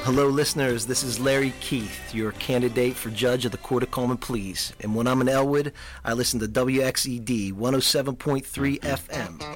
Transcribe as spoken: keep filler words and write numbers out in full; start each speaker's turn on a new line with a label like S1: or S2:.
S1: Hello, listeners. This is Larry Keith, your candidate for judge of the Court of Common Pleas. And when I'm in Elwood, I listen to W X E D one oh seven point three F M.